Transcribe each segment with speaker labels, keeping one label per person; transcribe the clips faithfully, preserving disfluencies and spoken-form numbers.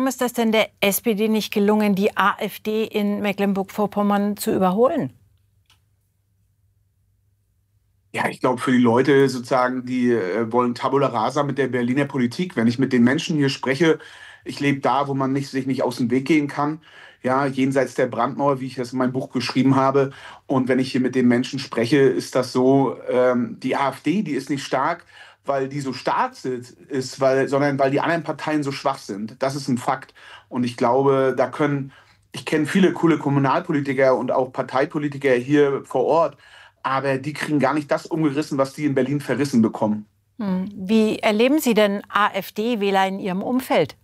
Speaker 1: Warum ist das denn der S P D nicht gelungen, die AfD in Mecklenburg-Vorpommern zu überholen?
Speaker 2: Ja, ich glaube, für die Leute sozusagen, die äh, wollen Tabula rasa mit der Berliner Politik. Wenn ich mit den Menschen hier spreche, ich lebe da, wo man nicht, sich nicht aus dem Weg gehen kann, ja, jenseits der Brandmauer, wie ich das in meinem Buch geschrieben habe. Und wenn ich hier mit den Menschen spreche, ist das so, ähm, die AfD, die ist nicht stark, weil die so stark sind, ist, weil, sondern weil die anderen Parteien so schwach sind. Das ist ein Fakt. Und ich glaube, da können, ich kenne viele coole Kommunalpolitiker und auch Parteipolitiker hier vor Ort, aber die kriegen gar nicht das umgerissen, was die in Berlin verrissen bekommen.
Speaker 1: Hm. Wie erleben Sie denn AfD-Wähler in Ihrem Umfeld?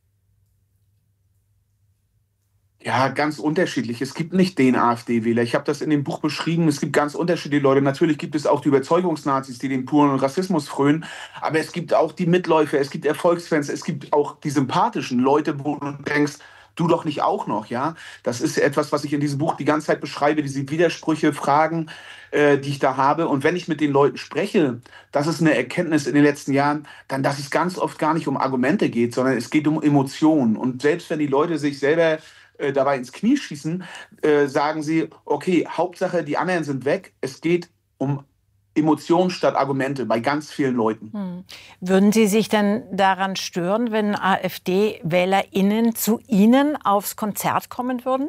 Speaker 2: Ja, ganz unterschiedlich. Es gibt nicht den AfD-Wähler. Ich habe das in dem Buch beschrieben. Es gibt ganz unterschiedliche Leute. Natürlich gibt es auch die Überzeugungsnazis, die den puren Rassismus frönen. Aber es gibt auch die Mitläufer, es gibt Erfolgsfans, es gibt auch die sympathischen Leute, wo du denkst, du doch nicht auch noch, ja? Das ist etwas, was ich in diesem Buch die ganze Zeit beschreibe, diese Widersprüche, Fragen, äh, die ich da habe. Und wenn ich mit den Leuten spreche, das ist eine Erkenntnis in den letzten Jahren, dann, dass es ganz oft gar nicht um Argumente geht, sondern es geht um Emotionen. Und selbst wenn die Leute sich selber äh, dabei ins Knie schießen, äh, sagen sie, okay, Hauptsache, die anderen sind weg. Es geht um Emotionen statt Argumente bei ganz vielen Leuten.
Speaker 1: Hm. Würden Sie sich denn daran stören, wenn AfD-WählerInnen zu Ihnen aufs Konzert kommen würden?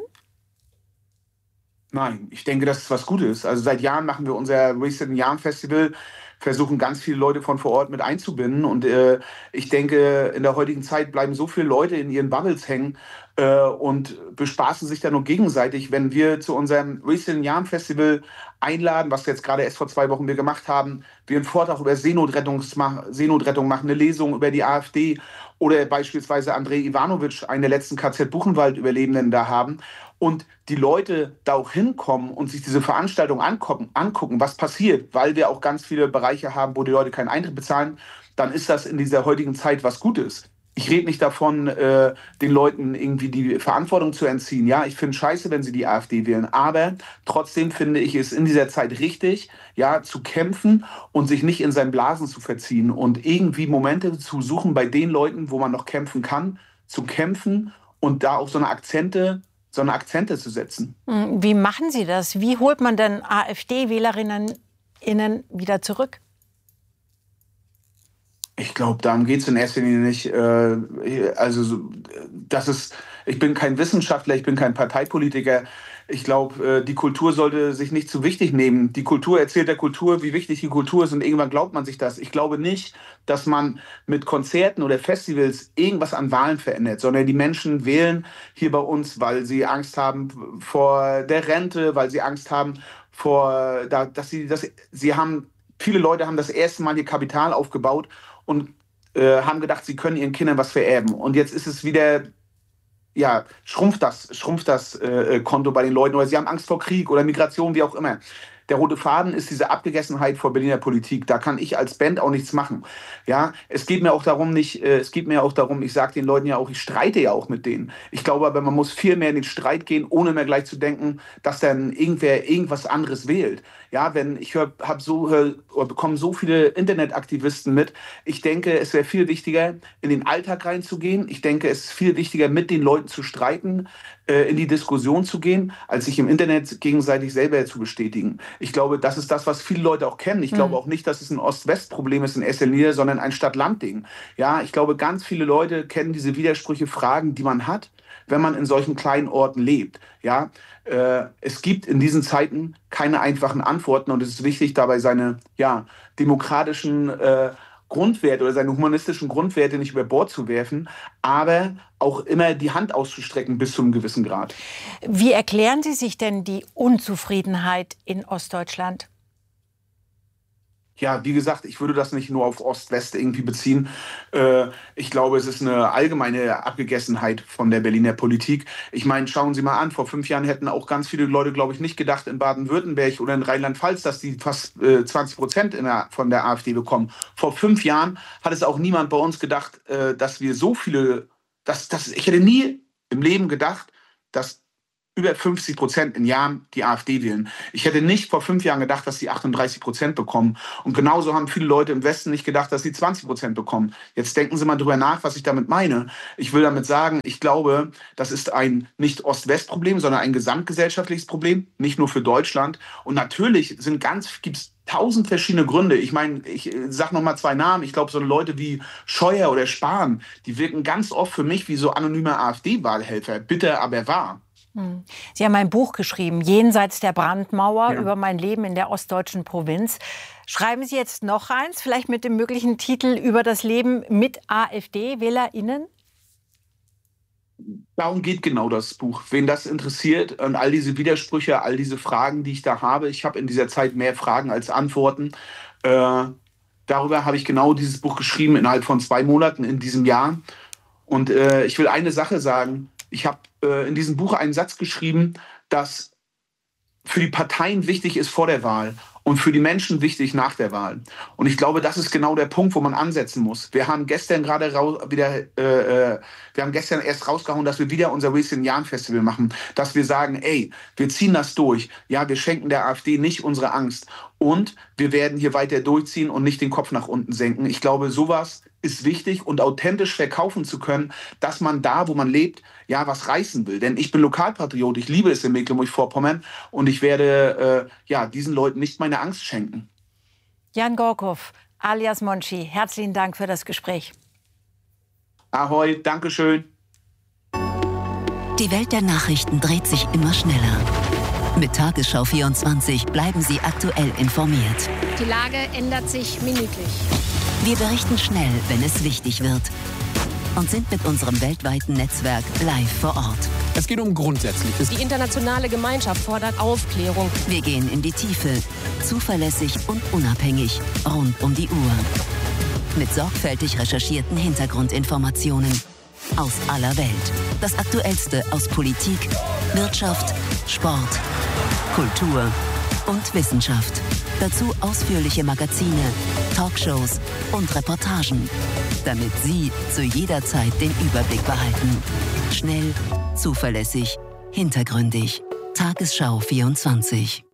Speaker 2: Nein, ich denke, das ist was Gutes. Also seit Jahren machen wir unser Wasted Young Festival, versuchen ganz viele Leute von vor Ort mit einzubinden. Und äh, ich denke, in der heutigen Zeit bleiben so viele Leute in ihren Bubbles hängen äh, und bespaßen sich dann nur gegenseitig. Wenn wir zu unserem Wasted Young Festival einladen, was wir jetzt gerade erst vor zwei Wochen wir gemacht haben, wir einen Vortrag über Seenotrettung, Seenotrettung machen, eine Lesung über die AfD oder beispielsweise Andrei Ivanovic, einen der letzten K Z Buchenwald-Überlebenden da haben, und die Leute da auch hinkommen und sich diese Veranstaltung angucken, angucken, was passiert, weil wir auch ganz viele Bereiche haben, wo die Leute keinen Eintritt bezahlen, dann ist das in dieser heutigen Zeit was Gutes. Ich rede nicht davon, äh, den Leuten irgendwie die Verantwortung zu entziehen. Ja, ich finde scheiße, wenn sie die AfD wählen, aber trotzdem finde ich es in dieser Zeit richtig, ja, zu kämpfen und sich nicht in seinen Blasen zu verziehen und irgendwie Momente zu suchen bei den Leuten, wo man noch kämpfen kann, zu kämpfen und da auch so eine Akzente so eine Akzente zu setzen.
Speaker 1: Wie machen Sie das? Wie holt man denn AfD-Wählerinnen innen wieder zurück?
Speaker 2: Ich glaube, darum geht es in erster Linie nicht. Äh, also, das ist, ich bin kein Wissenschaftler, ich bin kein Parteipolitiker. Ich glaube, äh, die Kultur sollte sich nicht zu wichtig nehmen. Die Kultur erzählt der Kultur, wie wichtig die Kultur ist, und irgendwann glaubt man sich das. Ich glaube nicht, dass man mit Konzerten oder Festivals irgendwas an Wahlen verändert, sondern die Menschen wählen hier bei uns, weil sie Angst haben vor der Rente, weil sie Angst haben vor, da, dass sie, dass sie haben, viele Leute haben das erste Mal hier Kapital aufgebaut und äh, haben gedacht, sie können ihren Kindern was vererben. Und jetzt ist es wieder, ja, schrumpft das, schrumpft das äh, Konto bei den Leuten, oder sie haben Angst vor Krieg oder Migration, wie auch immer. Der rote Faden ist diese Abgegessenheit vor Berliner Politik. Da kann ich als Band auch nichts machen. Ja, es geht mir auch darum, nicht, äh, es geht mir auch darum, ich sage den Leuten ja auch, ich streite ja auch mit denen. Ich glaube aber, man muss viel mehr in den Streit gehen, ohne mehr gleich zu denken, dass dann irgendwer irgendwas anderes wählt. Ja, wenn ich hör, hab so, hör, bekomme so viele Internetaktivisten mit. Ich denke, es wäre viel wichtiger, in den Alltag reinzugehen. Ich denke, es ist viel wichtiger, mit den Leuten zu streiten, äh, in die Diskussion zu gehen, als sich im Internet gegenseitig selber zu bestätigen. Ich glaube, das ist das, was viele Leute auch kennen. Ich glaube auch nicht, dass es ein Ost-West-Problem ist in erster Linie, sondern ein Stadt-Land-Ding. Ja, ich glaube, ganz viele Leute kennen diese Widersprüche, Fragen, die man hat, wenn man in solchen kleinen Orten lebt. Ja, äh, es gibt in diesen Zeiten keine einfachen Antworten, und es ist wichtig, dabei seine, ja, demokratischen äh, Grundwerte oder seine humanistischen Grundwerte nicht über Bord zu werfen, aber auch immer die Hand auszustrecken bis zu einem gewissen Grad.
Speaker 1: Wie erklären Sie sich denn die Unzufriedenheit in Ostdeutschland?
Speaker 2: Ja, wie gesagt, ich würde das nicht nur auf Ost-West irgendwie beziehen. Äh, ich glaube, es ist eine allgemeine Abgegessenheit von der Berliner Politik. Ich meine, schauen Sie mal an, vor fünf Jahren hätten auch ganz viele Leute, glaube ich, nicht gedacht in Baden-Württemberg oder in Rheinland-Pfalz, dass die fast äh, zwanzig Prozent in der, von der AfD bekommen. Vor fünf Jahren hat es auch niemand bei uns gedacht, äh, dass wir so viele, dass, dass, ich hätte nie im Leben gedacht, dass über fünfzig Prozent in Jahren die AfD wählen. Ich hätte nicht vor fünf Jahren gedacht, dass sie achtunddreißig Prozent bekommen. Und genauso haben viele Leute im Westen nicht gedacht, dass sie zwanzig Prozent bekommen. Jetzt denken Sie mal drüber nach, was ich damit meine. Ich will damit sagen, ich glaube, das ist ein nicht Ost-West-Problem, sondern ein gesamtgesellschaftliches Problem, nicht nur für Deutschland. Und natürlich sind ganz, gibt's tausend verschiedene Gründe. Ich meine, ich sage noch mal zwei Namen. Ich glaube, so Leute wie Scheuer oder Spahn, die wirken ganz oft für mich wie so anonyme AfD-Wahlhelfer. Bitter, aber wahr.
Speaker 1: Sie haben ein Buch geschrieben, Jenseits der Brandmauer,
Speaker 2: Ja.
Speaker 1: über mein Leben in der ostdeutschen Provinz. Schreiben Sie jetzt noch eins, vielleicht mit dem möglichen Titel über das Leben mit AfD-WählerInnen?
Speaker 2: Darum geht genau das Buch. Wen das interessiert und all diese Widersprüche, all diese Fragen, die ich da habe. Ich habe in dieser Zeit mehr Fragen als Antworten. Äh, darüber habe ich genau dieses Buch geschrieben innerhalb von zwei Monaten in diesem Jahr. Und äh, ich will eine Sache sagen. Ich habe äh, in diesem Buch einen Satz geschrieben, dass für die Parteien wichtig ist vor der Wahl und für die Menschen wichtig nach der Wahl. Und ich glaube, das ist genau der Punkt, wo man ansetzen muss. Wir haben gestern gerade wieder, äh, wir haben gestern erst rausgehauen, dass wir wieder unser Wasting Yarn Festival machen, dass wir sagen, ey, wir ziehen das durch. Ja, wir schenken der AfD nicht unsere Angst und wir werden hier weiter durchziehen und nicht den Kopf nach unten senken. Ich glaube, sowas ist wichtig und authentisch verkaufen zu können, dass man da, wo man lebt, ja, was reißen will. Denn ich bin Lokalpatriot, ich liebe es in Mecklenburg-Vorpommern und ich werde äh, ja, diesen Leuten nicht meine Angst schenken.
Speaker 1: Jan Gorkow, alias Monchi, herzlichen Dank für das Gespräch.
Speaker 2: Ahoi, Dankeschön.
Speaker 3: Die Welt der Nachrichten dreht sich immer schneller. Mit Tagesschau vierundzwanzig bleiben Sie aktuell informiert.
Speaker 4: Die Lage ändert sich minütlich.
Speaker 3: Wir berichten schnell, wenn es wichtig wird. Und sind mit unserem weltweiten Netzwerk live vor Ort.
Speaker 5: Es geht um Grundsätzliches.
Speaker 4: Die internationale Gemeinschaft fordert Aufklärung.
Speaker 3: Wir gehen in die Tiefe, zuverlässig und unabhängig, rund um die Uhr. Mit sorgfältig recherchierten Hintergrundinformationen aus aller Welt. Das Aktuellste aus Politik, Wirtschaft, Sport, Kultur und Wissenschaft. Dazu ausführliche Magazine, Talkshows und Reportagen, damit Sie zu jeder Zeit den Überblick behalten. Schnell, zuverlässig, hintergründig. Tagesschau vierundzwanzig.